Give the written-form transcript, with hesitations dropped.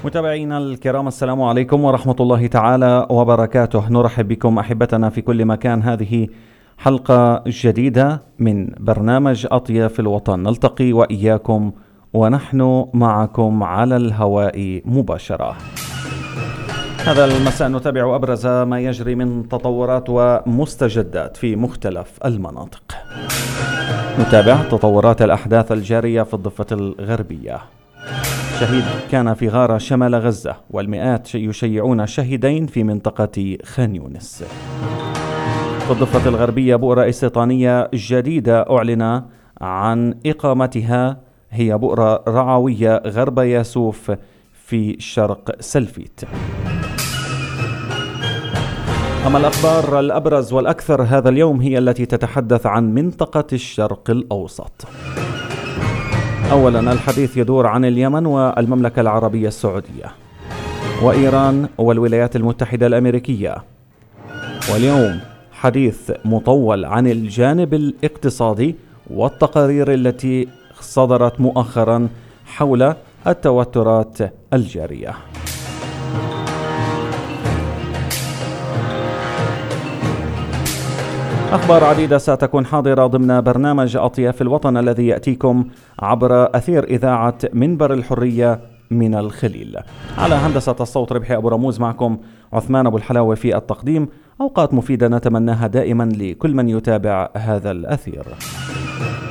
متابعينا الكرام، السلام عليكم ورحمة الله تعالى وبركاته. نرحب بكم أحبتنا في كل مكان. هذه حلقة جديدة من برنامج أطياف الوطن، نلتقي وإياكم ونحن معكم على الهواء مباشرة. هذا المساء نتابع أبرز ما يجري من تطورات ومستجدات في مختلف المناطق. نتابع تطورات الأحداث الجارية في الضفة الغربية. شهيد كان في غارة شمال غزة، والمئات يشيعون شهيدين في منطقة خان يونس. في الضفة الغربية بؤرة استيطانية جديدة أعلن عن إقامتها، هي بؤرة رعوية غرب ياسوف في شرق سلفيت. أما الأخبار الأبرز والأكثر هذا اليوم هي التي تتحدث عن منطقة الشرق الأوسط. أولا، الحديث يدور عن اليمن والمملكة العربية السعودية وإيران والولايات المتحدة الأمريكية. واليوم حديث مطول عن الجانب الاقتصادي والتقارير التي صدرت مؤخرا حول التوترات الجارية. أخبار عديدة ستكون حاضرة ضمن برنامج أطياف الوطن الذي يأتيكم عبر أثير إذاعة منبر الحرية من الخليل. على هندسة الصوت ربحي أبو رموز، معكم عثمان أبو الحلاوة في التقديم. أوقات مفيدة نتمناها دائما لكل من يتابع هذا الأثير.